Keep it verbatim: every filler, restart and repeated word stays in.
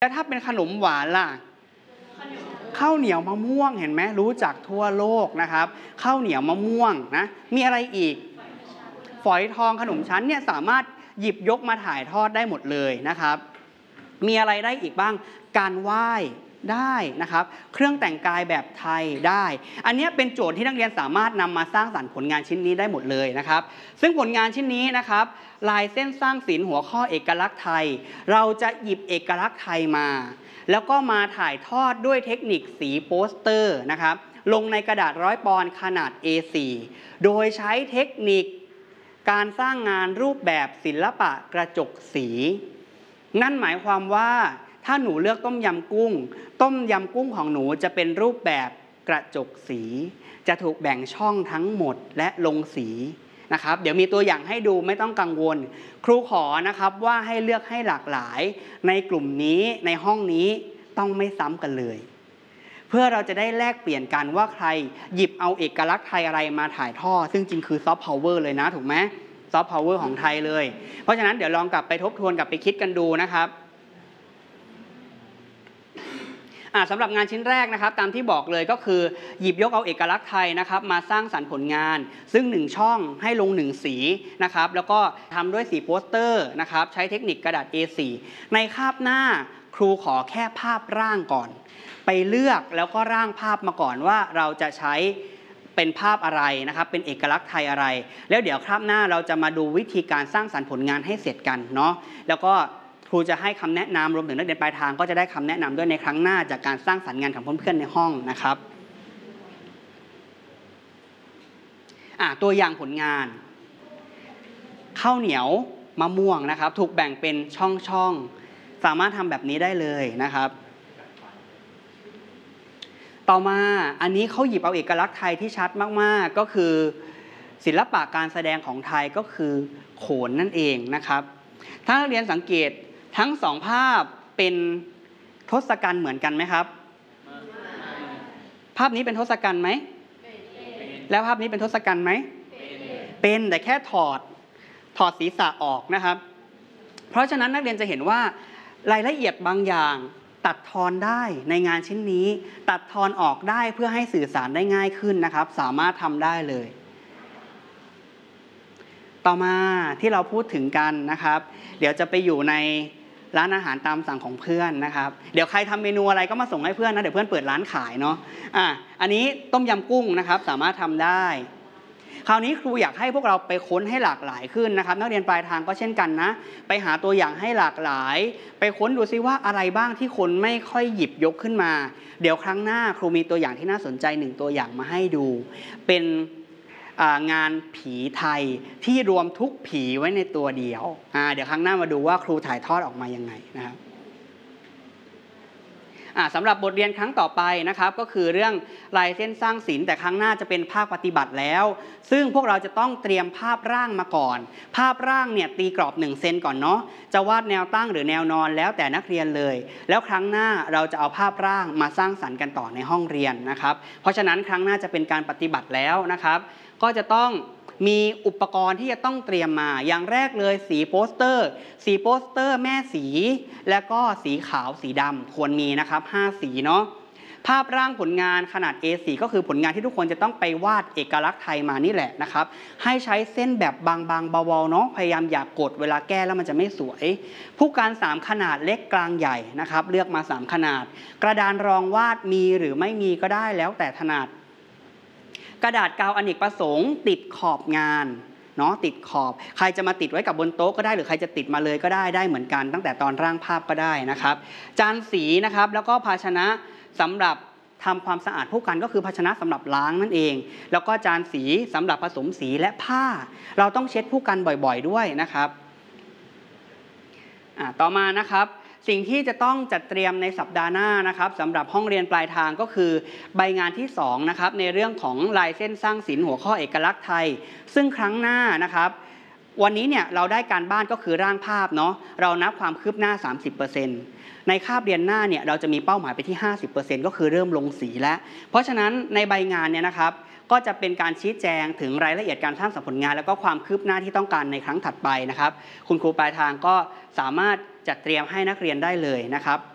แล้วถ้าเป็นขนมหวานล่ะข้าวเหนียวมะม่วงเห็นไหมรู้จักทั่วโลกนะครับข้าวเหนียวมะม่วงนะมีอะไรอีกฝอยทองขนมชั้นเนี่ยสามารถหยิบยกมาถ่ายทอดได้หมดเลยนะครับมีอะไรได้อีกบ้างการไหว้ได้นะครับเครื่องแต่งกายแบบไทยได้อันนี้เป็นโจทย์ที่นักเรียนสามารถนำมาสร้างสรรค์ผลงานชิ้นนี้ได้หมดเลยนะครับซึ่งผลงานชิ้นนี้นะครับลายเส้นสร้างศิลป์หัวข้อเอกลักษณ์ไทยเราจะหยิบเอกลักษณ์ไทยมาแล้วก็มาถ่ายทอดด้วยเทคนิคสีโปสเตอร์นะครับลงในกระดาษร้อยปอนด์ขนาด เอ โฟร์ โดยใช้เทคนิคการสร้างงานรูปแบบศิลปะกระจกสีนั่นหมายความว่าถ้าหนูเลือกต้มยำกุ้งต้มยำกุ้งของหนูจะเป็นรูปแบบกระจกสีจะถูกแบ่งช่องทั้งหมดและลงสีนะครับเดี๋ยวมีตัวอย่างให้ดูไม่ต้องกังวลครูขอนะครับว่าให้เลือกให้หลากหลายในกลุ่มนี้ในห้องนี้ต้องไม่ซ้ำกันเลยเพื่อเราจะได้แลกเปลี่ยนกันว่าใครหยิบเอาเอกลักษณ์ไทยอะไรมาถ่ายทอดซึ่งจริงคือซอฟต์พาวเวอร์เลยนะถูกไหมซอฟต์พาวเวอร์ของไทยเลยเพราะฉะนั้นเดี๋ยวลองกลับไปทบทวนกลับไปคิดกันดูนะครับสำหรับงานชิ้นแรกนะครับตามที่บอกเลยก็คือหยิบยกเอาเอกลักษณ์ไทยนะครับมาสร้างสรรค์ผลงานซึ่งหนึ่งช่องให้ลงหนึ่งสีนะครับแล้วก็ทำด้วยสีโปสเตอร์นะครับใช้เทคนิคกระดาษ เอ โฟร์ ในคาบหน้าครูขอแค่ภาพร่างก่อนไปเลือกแล้วก็ร่างภาพมาก่อนว่าเราจะใช้เป็นภาพอะไรนะครับเป็นเอกลักษณ์ไทยอะไรแล้วเดี๋ยวคาบหน้าเราจะมาดูวิธีการสร้างสรรค์ผลงานให้เสร็จกันเนาะแล้วก็ครูจะให้คำแนะนำรวมถึงนักเรียนปลายทางก็จะได้คำแนะนำด้วยในครั้งหน้าจากการสร้างสรรค์งานของเพื่อนๆในห้องนะครับอ่ะตัวอย่างผลงานข้าวเหนียวมะม่วงนะครับถูกแบ่งเป็นช่องๆสามารถทำแบบนี้ได้เลยนะครับต่อมาอันนี้เขาหยิบเอาเอกลักษณ์ไทยที่ชัดมากๆก็คือศิลปะการแสดงของไทยก็คือโขนนั่นเองนะครับถ้านักเรียนสังเกตทั้งสองภาพเป็นทศกัณฐ์เหมือนกันไหมครับภาพนี้เป็นทศกัณฐ์ไหมแล้วภาพนี้เป็นทศกัณฐ์ไหมเป็นแต่แค่ถอดถอดศีรษะออกนะครับเพราะฉะนั้นนักเรียนจะเห็นว่ารายละเอียดบางอย่างตัดทอนได้ในงานชิ้นนี้ตัดทอนออกได้เพื่อให้สื่อสารได้ง่ายขึ้นนะครับสามารถทำได้เลยต่อมาที่เราพูดถึงกันนะครับเดี๋ยวจะไปอยู่ในร้านอาหารตามสั่งของเพื่อนนะครับเดี๋ยวใครทำเมนูอะไรก็มาส่งให้เพื่อนนะเดี๋ยวเพื่อนเปิดร้านขายเนาะอ่ะอันนี้ต้มยำกุ้งนะครับสามารถทำได้คราวนี้ครูอยากให้พวกเราไปค้นให้หลากหลายขึ้นนะครับนักเรียนปลายทางก็เช่นกันนะไปหาตัวอย่างให้หลากหลายไปค้นดูซิว่าอะไรบ้างที่คนไม่ค่อยหยิบยกขึ้นมาเดี๋ยวครั้งหน้าครูมีตัวอย่างที่น่าสนใจหนึ่งตัวอย่างมาให้ดูเป็นงานผีไทยที่รวมทุกผีไว้ในตัวเดียวเดี๋ยวครั้งหน้ามาดูว่าครูถ่ายทอดออกมายังไงนะครับสำหรับบทเรียนครั้งต่อไปนะครับก็คือเรื่องลายเส้นสร้างศิลป์แต่ครั้งหน้าจะเป็นภาคปฏิบัติแล้วซึ่งพวกเราจะต้องเตรียมภาพร่างมาก่อนภาพร่างเนี่ยตีกรอบหนึ่งเซนก่อนเนาะจะวาดแนวตั้งหรือแนวนอนแล้วแต่นักเรียนเลยแล้วครั้งหน้าเราจะเอาภาพร่างมาสร้างสรรค์กันต่อในห้องเรียนนะครับเพราะฉะนั้นครั้งหน้าจะเป็นการปฏิบัติแล้วนะครับก็จะต้องมีอุปกรณ์ที่จะต้องเตรียมมาอย่างแรกเลยสีโปสเตอร์สีโปสเตอร์แม่สีและก็สีขาวสีดำควรมีนะครับห้าสีเนาะภาพร่างผลงานขนาด เอ โฟร์ ก็คือผลงานที่ทุกคนจะต้องไปวาดเอกลักษณ์ไทยมานี่แหละนะครับให้ใช้เส้นแบบบางๆเบาๆเนาะพยายามอย่ากกดเวลาแก้แล้วมันจะไม่สวยผู้การสามขนาดเล็กกลางใหญ่นะครับเลือกมาสามขนาดกระดานรองวาดมีหรือไม่มีก็ได้แล้วแต่ถนัดกระดาษกาวอเนกประสงค์ติดขอบงานเนาะติดขอบใครจะมาติดไว้กับบนโต๊ะก็ได้หรือใครจะติดมาเลยก็ได้ได้เหมือนกันตั้งแต่ตอนร่างภาพก็ได้นะครับจานสีนะครับแล้วก็ภาชนะสำหรับทำความสะอาดผู้กันก็คือภาชนะสำหรับล้างนั่นเองแล้วก็จานสีสำหรับผสมสีและผ้าเราต้องเช็ดผู้กันบ่อยๆด้วยนะครับอ่าต่อมานะครับสิ่งที่จะต้องจัดเตรียมในสัปดาห์หน้านะครับสำหรับห้องเรียนปลายทางก็คือใบงานที่สองนะครับในเรื่องของลายเส้นสร้างศิลป์หัวข้อเอกลักษณ์ไทยซึ่งครั้งหน้านะครับวันนี้เนี่ยเราได้การบ้านก็คือร่างภาพเนาะเรานับความคืบหน้า สามสิบเปอร์เซ็นต์ ในคาบเรียนหน้าเนี่ยเราจะมีเป้าหมายไปที่ ห้าสิบเปอร์เซ็นต์ ก็คือเริ่มลงสีแล้วเพราะฉะนั้นในใบงานเนี่ยนะครับก็จะเป็นการชี้แจงถึงรายละเอียดการสร้างสรรค์ผลงานแล้วก็ความคืบหน้าที่ต้องการในครั้งถัดไปนะครับคุณครูปลายทางก็สามารถจัดเตรียมให้นักเรียนได้เลยนะครับ